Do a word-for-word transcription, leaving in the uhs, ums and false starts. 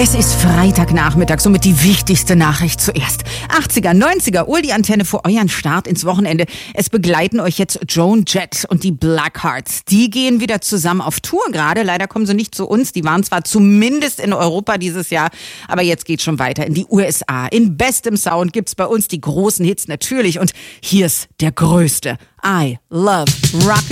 Es ist Freitagnachmittag, somit die wichtigste Nachricht zuerst. achtziger, neunziger, Oldie-Antenne für euren Start ins Wochenende. Es begleiten euch jetzt Joan Jett und die Blackhearts. Die gehen wieder zusammen auf Tour gerade. Leider kommen sie nicht zu uns. Die waren zwar zumindest in Europa dieses Jahr, aber jetzt geht's schon weiter in die U S A. In bestem Sound gibt's bei uns die großen Hits natürlich. Und hier ist der größte. I love rock